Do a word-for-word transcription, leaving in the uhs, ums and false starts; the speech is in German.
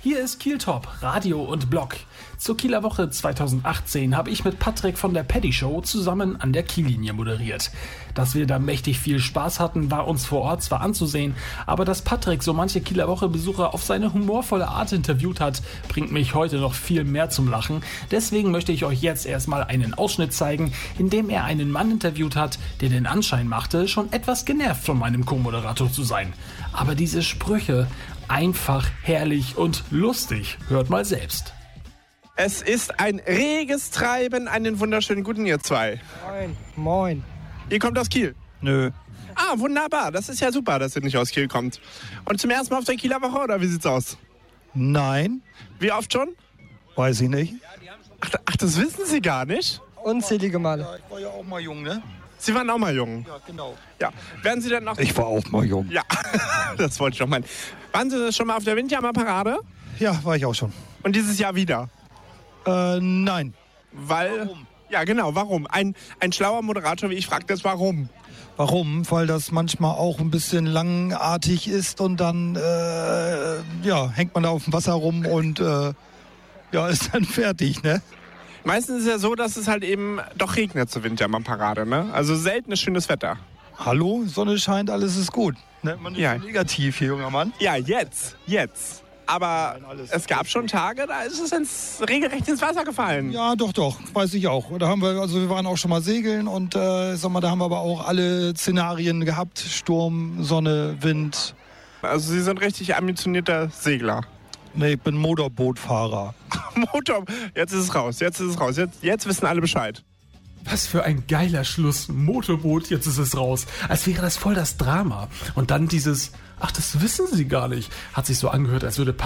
Hier ist Kiel Top, Radio und Blog. Zur Kieler Woche zweitausendachtzehn habe ich mit Patrick von der Paddy Show zusammen an der Kiellinie moderiert. Dass wir da mächtig viel Spaß hatten, war uns vor Ort zwar anzusehen, aber dass Patrick so manche Kieler Woche-Besucher auf seine humorvolle Art interviewt hat, bringt mich heute noch viel mehr zum Lachen. Deswegen möchte ich euch jetzt erstmal einen Ausschnitt zeigen, in dem er einen Mann interviewt hat, der den Anschein machte, schon etwas genervt von meinem Co-Moderator zu sein. Aber diese Sprüche, einfach herrlich und lustig. Hört mal selbst. Es ist ein reges Treiben. Einen wunderschönen guten, ihr zwei. Moin. Moin. Ihr kommt aus Kiel? Nö. Ah, wunderbar. Das ist ja super, dass ihr nicht aus Kiel kommt. Und zum ersten Mal auf der Kieler Woche, oder wie sieht's aus? Nein. Wie oft schon? Weiß ich nicht. Ach, ach das wissen Sie gar nicht? Unzählige Male. Ja, ich war ja auch mal jung, ne? Sie waren auch mal jung. Ja, genau. Ja. Werden Sie denn noch... Ich war auch mal jung. Ja, das wollte ich doch meinen. Waren Sie schon mal auf der Windjammer-Parade? Ja, war ich auch schon. Und dieses Jahr wieder? Äh, nein. Weil... Warum? Ja, genau, warum? Ein, ein schlauer Moderator wie ich fragt das warum. Warum? Weil das manchmal auch ein bisschen langartig ist und dann äh, ja, hängt man da auf dem Wasser rum und äh, ja, ist dann fertig, ne? Meistens ist es ja so, dass es halt eben doch regnet zur Windjammer-Parade, ne? Also seltenes schönes Wetter. Hallo, Sonne scheint, alles ist gut. Ne? Man ist Ja. so negativ hier, junger Mann. Ja, jetzt, jetzt. Aber Nein, alles es gab schon Tage, da ist es ins, regelrecht ins Wasser gefallen. Ja, doch, doch, weiß ich auch. Da haben wir, also wir waren auch schon mal segeln und äh, sag mal, da haben wir aber auch alle Szenarien gehabt. Sturm, Sonne, Wind. Also Sie sind richtig ambitionierter Segler. Ne, ich bin Motorbootfahrer. Motor, jetzt ist es raus, jetzt ist es raus. Jetzt, jetzt wissen alle Bescheid. Was für ein geiler Schluss. Motorboot, jetzt ist es raus. Als wäre das voll das Drama. Und dann dieses, ach, das wissen Sie gar nicht. Hat sich so angehört, als würde